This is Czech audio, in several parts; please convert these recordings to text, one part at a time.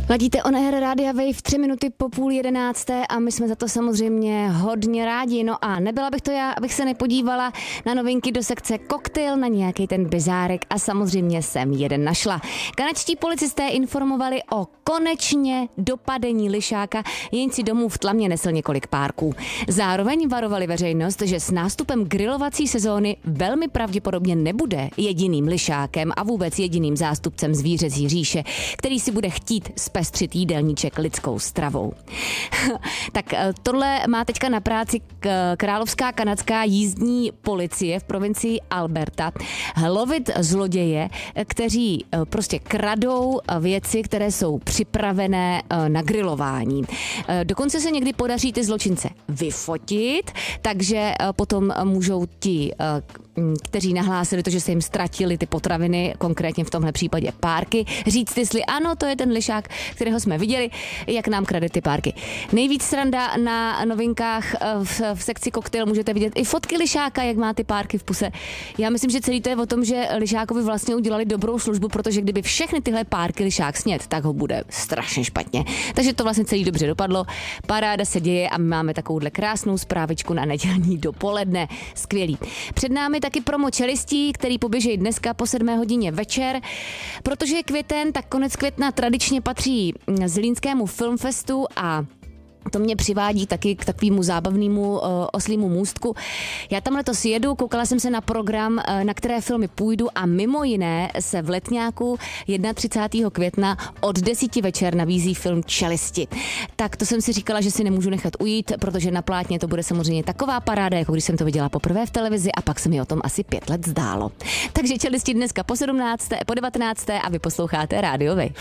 Ladíte On Air Rádia Wave 3 minuty po 10:30 a my jsme za to samozřejmě hodně rádi. No a nebyla bych to já, abych se nepodívala na novinky do sekce Koktejl, na nějaký ten bizárek a samozřejmě jsem jeden našla. Kanadští policisté informovali o konečně dopadení lišáka, jenž si domů v tlamě nesl několik párků. Zároveň varovali veřejnost, že s nástupem grilovací sezóny velmi pravděpodobně nebude jediným lišákem a vůbec jediným zástupcem zvířecí říše, který si bude chtít zpestřit jídelníček lidskou stravou. Tak tohle má teďka na práci královská kanadská jízdní policie v provincii Alberta. Lovit zloděje, kteří prostě kradou věci, které jsou připravené na grilování. Dokonce se někdy podaří ty zločince vyfotit, takže potom můžou ti, kteří nahlásili to, že se jim ztratili ty potraviny, konkrétně v tomhle případě párky, říct, jestli ano, to je ten lišák, kterého jsme viděli, jak nám krade ty párky. Nejvíc sranda na novinkách v sekci Koktejl můžete vidět i fotky lišáka, jak má ty párky v puse. Já myslím, že celý to je o tom, že lišákovi vlastně udělali dobrou službu, protože kdyby všechny tyhle párky lišák sněd, tak ho bude strašně špatně. Takže to vlastně celý dobře dopadlo. Paráda se děje a my máme takovouhle krásnou zprávičku na nedělní dopoledne. Skvělý. Před námi taky promo Čelistí, který poběží dneska po 7 hodině večer. Protože je květen, tak konec května tradičně patří Zlínskému filmfestu a to mě přivádí taky k takovému zábavnému oslímu můstku. Já tam letos jedu, koukala jsem se na program, na které filmy půjdu a mimo jiné se v Letňáku 31. května od 10 večer nabízí film Čelisti. Tak to jsem si říkala, že si nemůžu nechat ujít, protože na plátně to bude samozřejmě taková paráda, jako když jsem to viděla poprvé v televizi a pak se mi o tom asi 5 let zdálo. Takže Čelisti dneska po 19. a vy posloucháte Radio Wave.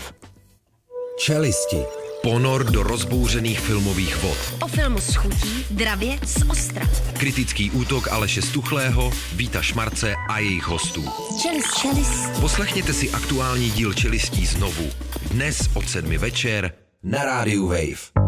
Čelisti. Ponor do rozbouřených filmových vod. O filmu s chutí, dravě z ostra. Kritický útok Aleše Stuchlého, Víta Šmarce a jejich hostů. Čelist. Poslechněte si aktuální díl Čelistí znovu. Dnes od 7 večer na rádiu Wave.